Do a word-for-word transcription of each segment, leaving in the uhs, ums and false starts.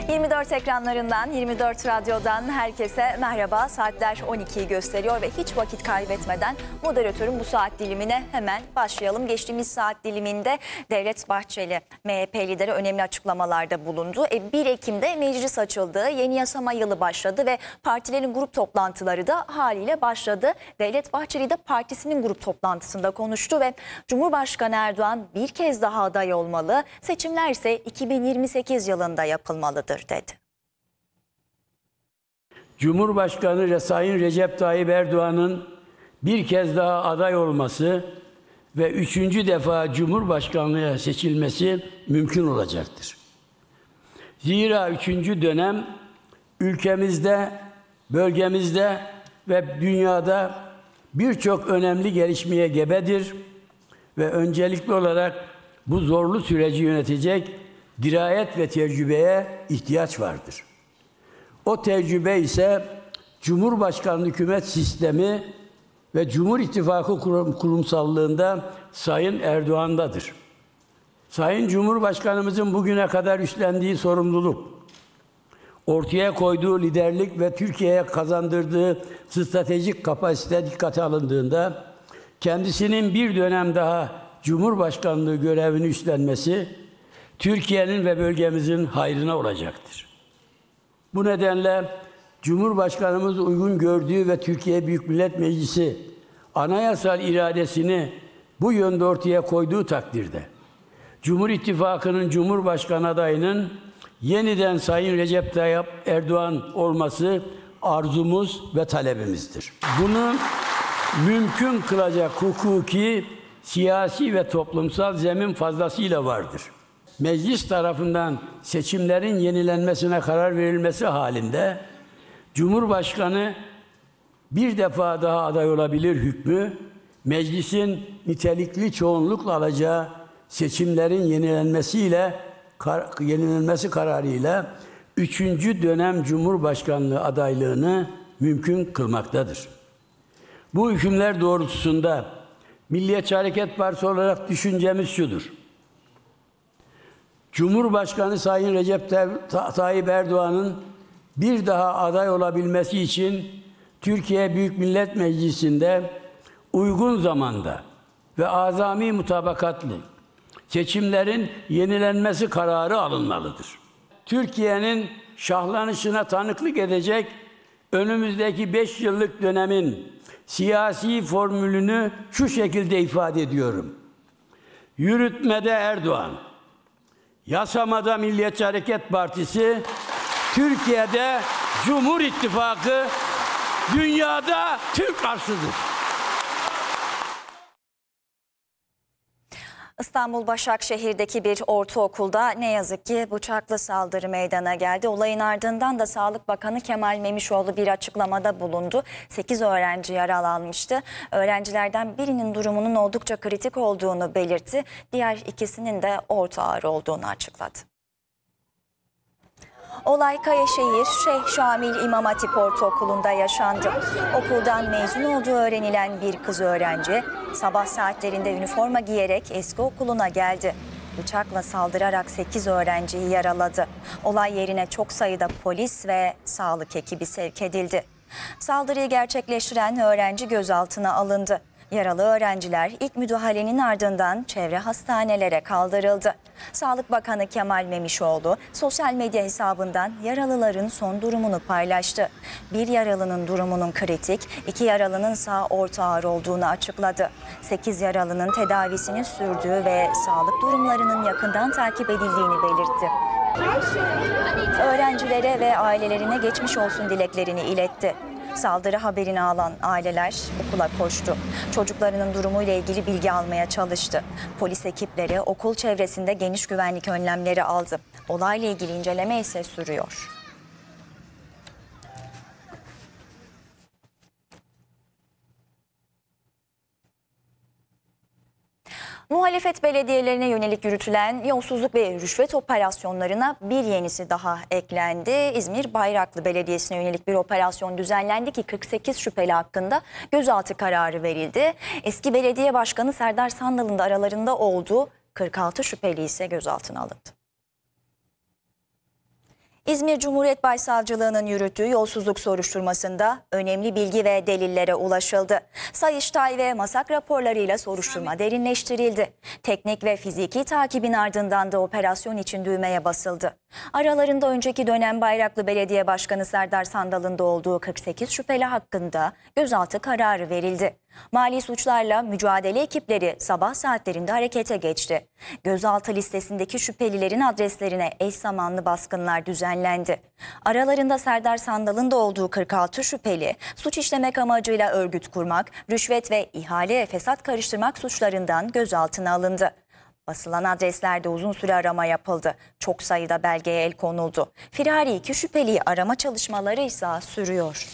yirmi dört ekranlarından, yirmi dört radyodan herkese merhaba. Saatler on ikiyi gösteriyor ve hiç vakit kaybetmeden moderatörün bu saat dilimine hemen başlayalım. Geçtiğimiz saat diliminde Devlet Bahçeli, M H P lideri önemli açıklamalarda bulundu. E, bir Ekim'de meclis açıldı, yeni yasama yılı başladı ve partilerin grup toplantıları da haliyle başladı. Devlet Bahçeli de partisinin grup toplantısında konuştu ve Cumhurbaşkanı Erdoğan bir kez daha aday olmalı, seçimler ise iki bin yirmi sekiz yılında yapılmalıdır dedi. Cumhurbaşkanı Sayın Recep Tayyip Erdoğan'ın bir kez daha aday olması ve üçüncü defa Cumhurbaşkanlığına seçilmesi mümkün olacaktır. Zira üçüncü dönem ülkemizde, bölgemizde ve dünyada birçok önemli gelişmeye gebedir ve öncelikli olarak bu zorlu süreci yönetecek dirayet ve tecrübeye ihtiyaç vardır. O tecrübe ise Cumhurbaşkanlığı hükümet sistemi ve Cumhur İttifakı kurum, kurumsallığında Sayın Erdoğan'dadır. Sayın Cumhurbaşkanımızın bugüne kadar üstlendiği sorumluluk, ortaya koyduğu liderlik ve Türkiye'ye kazandırdığı stratejik kapasite dikkate alındığında kendisinin bir dönem daha Cumhurbaşkanlığı görevini üstlenmesi Türkiye'nin ve bölgemizin hayrına olacaktır. Bu nedenle Cumhurbaşkanımız uygun gördüğü ve Türkiye Büyük Millet Meclisi anayasal iradesini bu yönde ortaya koyduğu takdirde Cumhur İttifakı'nın Cumhurbaşkanı adayının yeniden Sayın Recep Tayyip Erdoğan olması arzumuz ve talebimizdir. Bunu mümkün kılacak hukuki, siyasi ve toplumsal zemin fazlasıyla vardır. Meclis tarafından seçimlerin yenilenmesine karar verilmesi halinde Cumhurbaşkanı bir defa daha aday olabilir hükmü, meclisin nitelikli çoğunlukla alacağı seçimlerin yenilenmesiyle yenilenmesi kararıyla üçüncü dönem Cumhurbaşkanlığı adaylığını mümkün kılmaktadır. Bu hükümler doğrultusunda Milliyetçi Hareket Partisi olarak düşüncemiz şudur. Cumhurbaşkanı Sayın Recep Tayyip Erdoğan'ın bir daha aday olabilmesi için Türkiye Büyük Millet Meclisi'nde uygun zamanda ve azami mutabakatlı seçimlerin yenilenmesi kararı alınmalıdır. Türkiye'nin şahlanışına tanıklık edecek önümüzdeki beş yıllık dönemin siyasi formülünü şu şekilde ifade ediyorum. Yürütmede Erdoğan, yasamada Milliyetçi Hareket Partisi, Türkiye'de Cumhur İttifakı, dünyada Türk arsıdır. İstanbul Başakşehir'deki bir ortaokulda ne yazık ki bıçaklı saldırı meydana geldi. Olayın ardından da Sağlık Bakanı Kemal Memişoğlu bir açıklamada bulundu. sekiz öğrenci yaralanmıştı. Öğrencilerden birinin durumunun oldukça kritik olduğunu belirtti. Diğer ikisinin de orta ağır olduğunu açıkladı. Olay Kayaşehir Şeyh Şamil İmam Hatip Ortaokulu'nda yaşandı. Okuldan mezun olduğu öğrenilen bir kız öğrenci sabah saatlerinde üniforma giyerek eski okuluna geldi. Bıçakla saldırarak sekiz öğrenciyi yaraladı. Olay yerine çok sayıda polis ve sağlık ekibi sevk edildi. Saldırıyı gerçekleştiren öğrenci gözaltına alındı. Yaralı öğrenciler ilk müdahalenin ardından çevre hastanelere kaldırıldı. Sağlık Bakanı Kemal Memişoğlu sosyal medya hesabından yaralıların son durumunu paylaştı. Bir yaralının durumunun kritik, iki yaralının ise orta ağır olduğunu açıkladı. sekiz yaralının tedavisini sürdüğü ve sağlık durumlarının yakından takip edildiğini belirtti. Öğrencilere ve ailelerine geçmiş olsun dileklerini iletti. Saldırı haberini alan aileler okula koştu. Çocuklarının durumuyla ilgili bilgi almaya çalıştı. Polis ekipleri okul çevresinde geniş güvenlik önlemleri aldı. Olayla ilgili inceleme ise sürüyor. Muhalefet belediyelerine yönelik yürütülen yolsuzluk ve rüşvet operasyonlarına bir yenisi daha eklendi. İzmir Bayraklı Belediyesi'ne yönelik bir operasyon düzenlendi ki kırk sekiz şüpheli hakkında gözaltı kararı verildi. Eski belediye başkanı Serdar Sandal'ın da aralarında olduğu kırk altı şüpheli ise gözaltına alındı. İzmir Cumhuriyet Başsavcılığı'nın yürüttüğü yolsuzluk soruşturmasında önemli bilgi ve delillere ulaşıldı. Sayıştay ve MASAK raporlarıyla soruşturma derinleştirildi. Teknik ve fiziki takibin ardından da operasyon için düğmeye basıldı. Aralarında önceki dönem Bayraklı Belediye Başkanı Serdar Sandal'ın da olduğu kırk sekiz şüpheli hakkında gözaltı kararı verildi. Mali suçlarla mücadele ekipleri sabah saatlerinde harekete geçti. Gözaltı listesindeki şüphelilerin adreslerine eş zamanlı baskınlar düzenlendi. Aralarında Serdar Sandal'ın da olduğu kırk altı şüpheli suç işlemek amacıyla örgüt kurmak, rüşvet ve ihale fesat karıştırmak suçlarından gözaltına alındı. Basılan adreslerde uzun süre arama yapıldı. Çok sayıda belgeye el konuldu. Firari iki şüpheliyi arama çalışmaları ise sürüyor.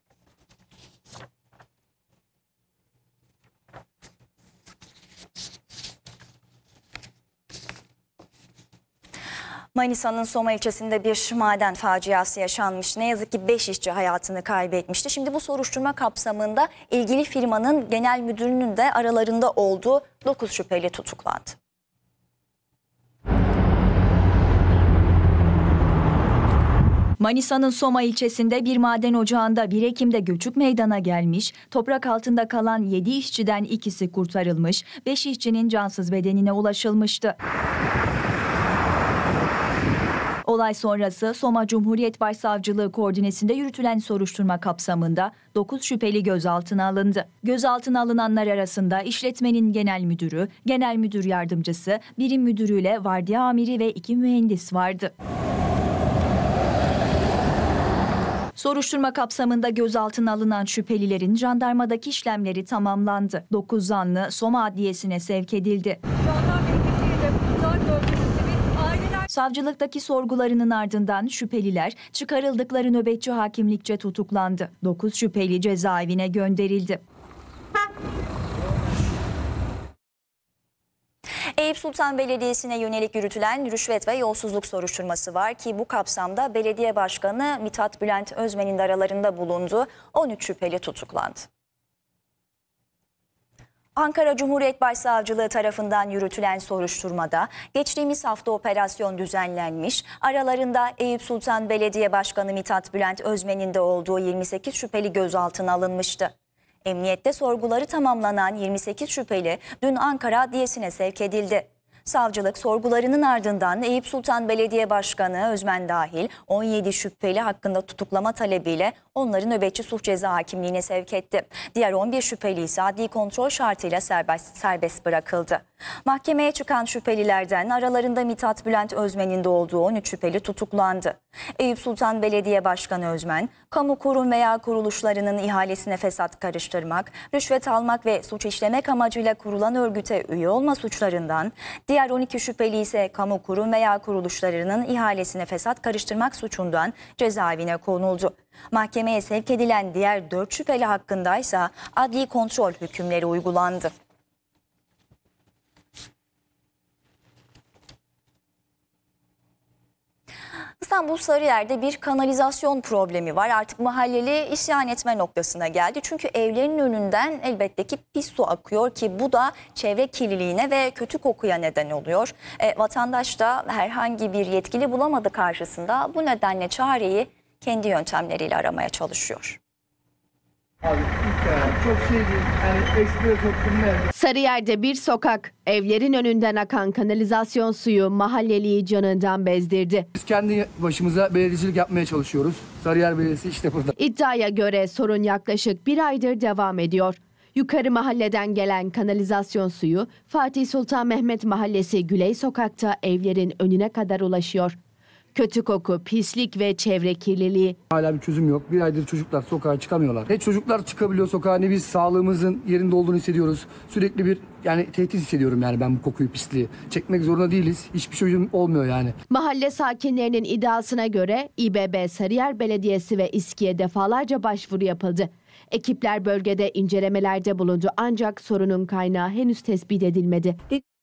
Manisa'nın Soma ilçesinde bir maden faciası yaşanmış. Ne yazık ki beş işçi hayatını kaybetmişti. Şimdi bu soruşturma kapsamında ilgili firmanın genel müdürünün de aralarında olduğu dokuz şüpheli tutuklandı. Manisa'nın Soma ilçesinde bir maden ocağında bir Ekim'de göçük meydana gelmiş, toprak altında kalan yedi işçiden ikisi kurtarılmış, beş işçinin cansız bedenine ulaşılmıştı. Olay sonrası Soma Cumhuriyet Başsavcılığı koordinesinde yürütülen soruşturma kapsamında dokuz şüpheli gözaltına alındı. Gözaltına alınanlar arasında işletmenin genel müdürü, genel müdür yardımcısı, birim müdürüyle vardiya amiri ve iki mühendis vardı. Soruşturma kapsamında gözaltına alınan şüphelilerin jandarmadaki işlemleri tamamlandı. dokuz zanlı Soma Adliyesi'ne sevk edildi. Savcılıktaki sorgularının ardından şüpheliler çıkarıldıkları nöbetçi hakimlikçe tutuklandı. dokuz şüpheli cezaevine gönderildi. Eyüp Sultan Belediyesi'ne yönelik yürütülen rüşvet ve yolsuzluk soruşturması var ki bu kapsamda belediye başkanı Mithat Bülent Özmen'in de aralarında bulunduğu on üç şüpheli tutuklandı. Ankara Cumhuriyet Başsavcılığı tarafından yürütülen soruşturmada geçtiğimiz hafta operasyon düzenlenmiş, aralarında Eyüp Sultan Belediye Başkanı Mithat Bülent Özmen'in de olduğu yirmi sekiz şüpheli gözaltına alınmıştı. Emniyette sorguları tamamlanan yirmi sekiz şüpheli dün Ankara Adliyesi'ne sevk edildi. Savcılık sorgularının ardından Eyüp Sultan Belediye Başkanı Özmen dahil on yedi şüpheli hakkında tutuklama talebiyle onları nöbetçi suç ceza hakimliğine sevk etti. Diğer on bir şüpheli ise adli kontrol şartıyla serbest, serbest bırakıldı. Mahkemeye çıkan şüphelilerden aralarında Mithat Bülent Özmen'in de olduğu on üç şüpheli tutuklandı. Eyüp Sultan Belediye Başkanı Özmen, kamu kurum veya kuruluşlarının ihalesine fesat karıştırmak, rüşvet almak ve suç işlemek amacıyla kurulan örgüte üye olma suçlarından, diğer on iki şüpheli ise kamu kurum veya kuruluşlarının ihalesine fesat karıştırmak suçundan cezaevine konuldu. Mahkemeye sevk edilen diğer dört şüpheli hakkındaysa adli kontrol hükümleri uygulandı. İstanbul Sarıyer'de bir kanalizasyon problemi var. Artık mahalleli isyan etme noktasına geldi. Çünkü evlerin önünden elbette ki pis su akıyor ki bu da çevre kirliliğine ve kötü kokuya neden oluyor. E, vatandaş da herhangi bir yetkili bulamadı karşısında. Bu nedenle çareyi kendi yöntemleriyle aramaya çalışıyor. Abi çok şey değil. Yani ekstra toplumun evde. Sarıyer'de bir sokak, evlerin önünden akan kanalizasyon suyu mahalleliyi canından bezdirdi. Biz kendi başımıza belediyecilik yapmaya çalışıyoruz. Sarıyer Belediyesi işte burada. İddiaya göre sorun yaklaşık bir aydır devam ediyor. Yukarı mahalleden gelen kanalizasyon suyu Fatih Sultan Mehmet Mahallesi Güley Sokak'ta evlerin önüne kadar ulaşıyor. Kötü koku, pislik ve çevre kirliliği. Hala bir çözüm yok. Bir aydır çocuklar sokağa çıkamıyorlar. Ne çocuklar çıkabiliyor sokağa ne biz sağlığımızın yerinde olduğunu hissediyoruz. Sürekli bir yani tehdit hissediyorum yani ben bu kokuyu, pisliği. Çekmek zorunda değiliz. Hiçbir çözüm olmuyor yani. Mahalle sakinlerinin iddiasına göre İBB Sarıyer Belediyesi ve İSKİ'ye defalarca başvuru yapıldı. Ekipler bölgede incelemelerde bulundu ancak sorunun kaynağı henüz tespit edilmedi.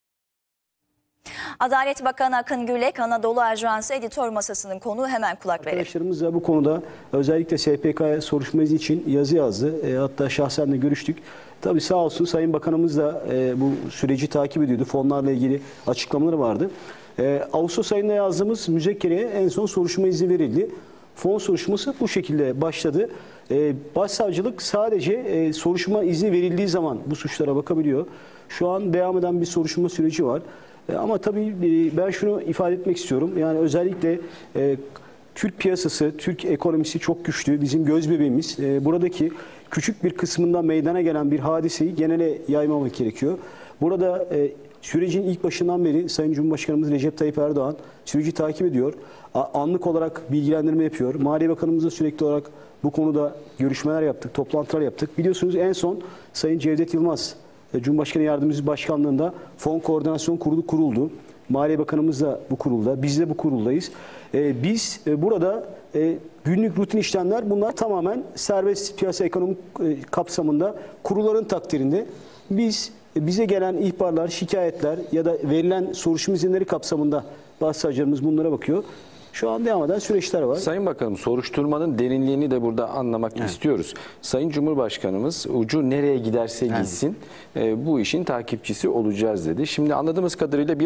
Adalet Bakanı Akın Gürlek, Anadolu Ajansı editör masasının konuğu, hemen kulak verelim. Arkadaşlarımız da bu konuda özellikle S P K soruşturması için yazı yazdı. E, hatta şahsen de görüştük. Tabii sağ olsun Sayın Bakanımız da e, bu süreci takip ediyordu. Fonlarla ilgili açıklamaları vardı. E, Ağustos ayında yazdığımız müzekkereye en son soruşturma izni verildi. Fon soruşturması bu şekilde başladı. E, Başsavcılık sadece e, soruşturma izni verildiği zaman bu suçlara bakabiliyor. Şu an devam eden bir soruşturma süreci var. E, ama tabii e, ben şunu ifade etmek istiyorum. Yani özellikle e, Türk piyasası, Türk ekonomisi çok güçlü. Bizim göz bebeğimiz. E, buradaki küçük bir kısmından meydana gelen bir hadiseyi genele yaymamak gerekiyor. Burada e, sürecin ilk başından beri Sayın Cumhurbaşkanımız Recep Tayyip Erdoğan süreci takip ediyor. A- Anlık olarak bilgilendirme yapıyor. Maliye Bakanımızla sürekli olarak bu konuda görüşmeler yaptık, toplantılar yaptık. Biliyorsunuz en son Sayın Cevdet Yılmaz, e, Cumhurbaşkanı Yardımcısı Başkanlığında Fon Koordinasyon Kurulu kuruldu. Maliye Bakanımız da bu kurulda, biz de bu kuruldayız. E, biz e, burada e, günlük rutin işlemler, bunlar tamamen serbest piyasa ekonomik e, kapsamında kurulların takdirinde. Biz e, bize gelen ihbarlar, şikayetler ya da verilen soruşturma izinleri kapsamında başsavcılarımız bunlara bakıyor. Şu an devam eden süreçler var. Sayın Bakanım, soruşturmanın derinliğini de burada anlamak Evet. istiyoruz. Sayın Cumhurbaşkanımız ucu nereye giderse gitsin e, bu işin takipçisi olacağız dedi. Şimdi anladığımız kadarıyla bir